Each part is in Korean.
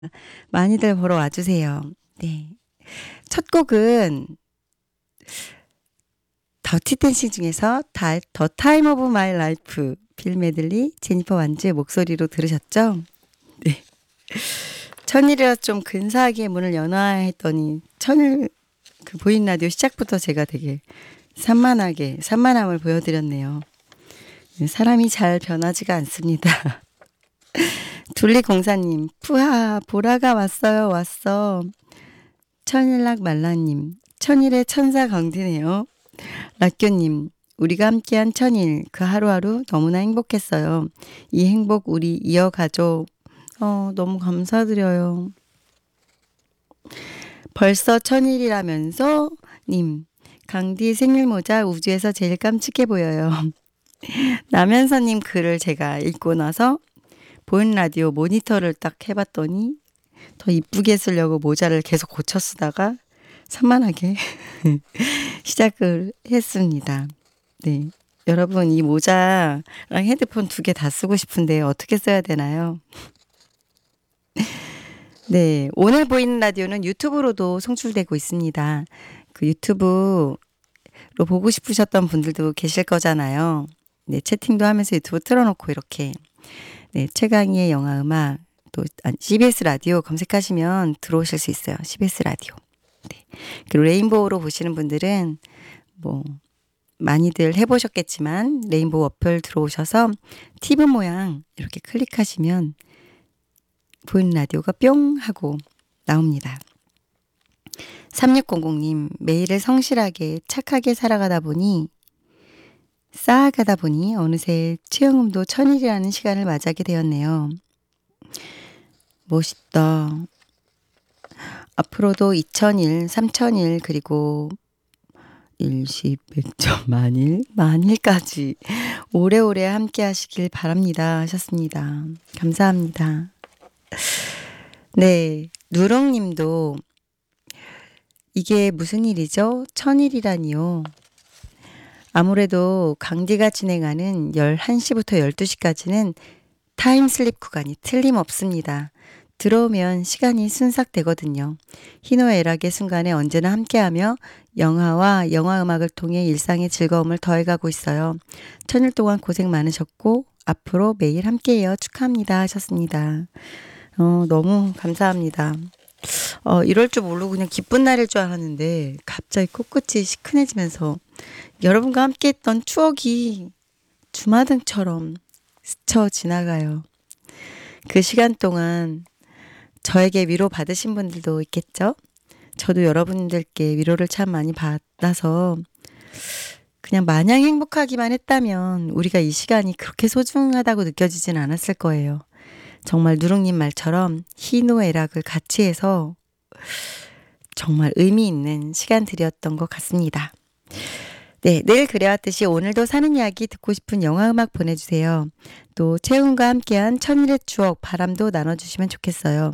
많이들 보러 와주세요. 네. 첫 곡은 더티 댄싱 중에서 더 타임 오브 마이 라이프 빌 메들리 제니퍼 완즈의 목소리로 들으셨죠? 네. 천일이라 좀 근사하게 문을 여놔야 했더니 천일 그 보이는 라디오 시작부터 제가 되게 산만함을 보여드렸네요. 사람이 잘 변하지가 않습니다. 둘리공사님, 푸하, 보라가 왔어. 천일락 말라님, 천일의 천사 강디네요. 락교님, 우리가 함께한 천일, 그 하루하루 너무나 행복했어요. 이 행복 우리 이어가죠. 너무 감사드려요. 벌써 천일이라면서? 님, 강디 생일모자 우주에서 제일 깜찍해 보여요. 남현서님 글을 제가 읽고 나서 보이는 라디오 모니터를 딱 해봤더니 더 이쁘게 쓰려고 모자를 계속 고쳐 쓰다가 산만하게 시작을 했습니다. 네, 여러분 이 모자랑 헤드폰 2개 다 쓰고 싶은데 어떻게 써야 되나요? 네, 오늘 보이는 라디오는 유튜브로도 송출되고 있습니다. 그 유튜브로 보고 싶으셨던 분들도 계실 거잖아요. 네, 채팅도 하면서 유튜브 틀어놓고 이렇게 네, 최강희의 영화 음악 또 CBS 라디오 검색하시면 들어오실 수 있어요. CBS 라디오. 네. 그리고 레인보우로 보시는 분들은 뭐 많이들 해보셨겠지만 레인보우 어플 들어오셔서 TV 모양 이렇게 클릭하시면 보이는 라디오가 뿅 하고 나옵니다. 3600님, 매일을 성실하게 착하게 쌓아가다 보니 어느새 최영음도 천일이라는 시간을 맞이하게 되었네요. 멋있다. 앞으로도 2000일, 3000일 그리고 일십, 백천, 만일까지 오래오래 함께 하시길 바랍니다 하셨습니다. 감사합니다. 네, 누렁님도 이게 무슨 일이죠? 천일이라니요. 아무래도 강디가 진행하는 11시부터 12시까지는 타임슬립 구간이 틀림없습니다. 들어오면 시간이 순삭되거든요. 희노애락의 순간에 언제나 함께하며 영화와 영화 음악을 통해 일상의 즐거움을 더해가고 있어요. 천일 동안 고생 많으셨고 앞으로 매일 함께해요. 축하합니다 하셨습니다. 너무 감사합니다. 이럴 줄 모르고 그냥 기쁜 날일 줄 알았는데 갑자기 코끝이 시큰해지면서 여러분과 함께했던 추억이 주마등처럼 스쳐 지나가요. 그 시간 동안 저에게 위로 받으신 분들도 있겠죠? 저도 여러분들께 위로를 참 많이 받아서 그냥 마냥 행복하기만 했다면 우리가 이 시간이 그렇게 소중하다고 느껴지진 않았을 거예요. 정말 누룽님 말처럼 희노애락을 같이 해서 정말 의미 있는 시간들이었던 것 같습니다. 네, 늘 그래왔듯이 오늘도 사는 이야기 듣고 싶은 영화음악 보내주세요. 또 채훈과 함께한 천일의 추억 바람도 나눠주시면 좋겠어요.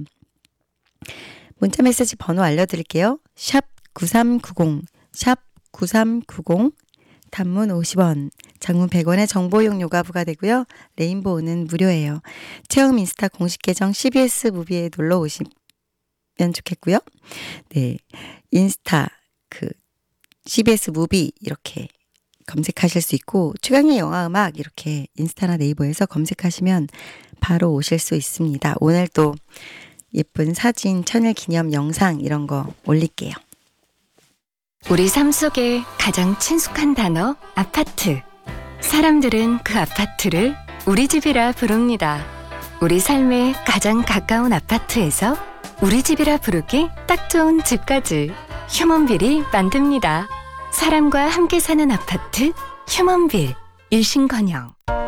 문자메시지 번호 알려드릴게요. 샵 9390, 샵 9390, 단문 50원, 장문 100원의 정보 이용료가 부과되고요. 레인보우는 무료예요. 체험 인스타 공식 계정 CBS 무비에 놀러 오시면 좋겠고요. 네, 인스타 CBS 무비 이렇게 검색하실 수 있고 최강의 영화음악 이렇게 인스타나 네이버에서 검색하시면 바로 오실 수 있습니다. 오늘 또 예쁜 사진, 천일 기념 영상 이런 거 올릴게요. 우리 삶 속에 가장 친숙한 단어 아파트. 사람들은 그 아파트를 우리 집이라 부릅니다. 우리 삶에 가장 가까운 아파트에서 우리 집이라 부르기 딱 좋은 집까지 휴먼빌이 만듭니다. 사람과 함께 사는 아파트 휴먼빌. 일신건영.